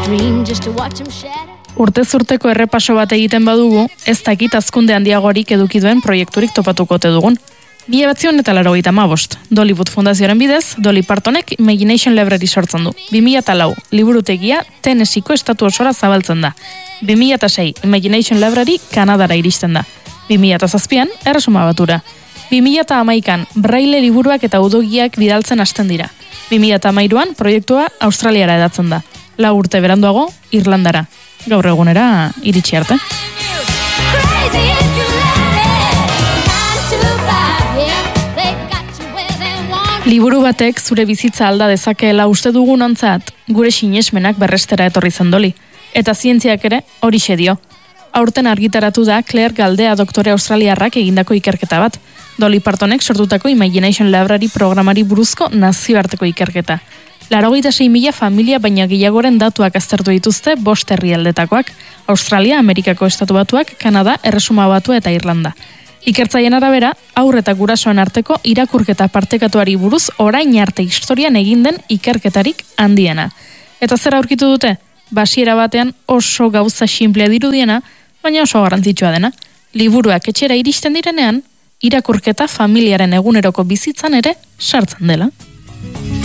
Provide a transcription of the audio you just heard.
Urtez urteko errepaso bat egiten badugu, ez dakit hazkunde handiagorik eduki duen proiekturik topatuko ote dugun. 1985, Dollywood Fundazioaren bidez, Dolly Partonek Imagination Library sortzen du. 2004, liburutegia Tennesseeko estatu osora zabaltzen da. 2006, Imagination Library Kanadara iristen da. 2007, Erresuma Batura. 2011an, Braille liburuak eta udogiak bidaltzen hasten dira. 2013an, proiektua Australiara edatzen da. 4 urte beranduago, Irlandara. Gaur egunera iritsi arte. Liburu batek zure bizitza alda dezakeela uste dugun ontzat, gure sinesmenak berrestera etorri zen Dolly. Eta zientziak ere horixe dio. Aurten argitaratu da Claire Galdea doktore australiarrak egindako ikerketa bat. Dolly Partonek sortutako Imagination Library programari buruzko nazioarteko ikerketa. 86.000 familia baina gehiagoren datuak aztertu dituzte 5 herrialdetakoak, Australia, Amerikako Estatu Batuak, Kanada, Erresuma Batua eta Irlanda. Ikertzaileen arabera, haur eta gurasoen arteko irakurketa partekatuari buruz orain arte historian egin den ikerketarik handiena. Eta zer aurkitu dute? Basiera batean oso gauza sinplea dirudiena, baina oso garrantzitsua dena. Liburuak etxera iristen direnean, irakurketa familiaren eguneroko bizitzan ere sartzen dela.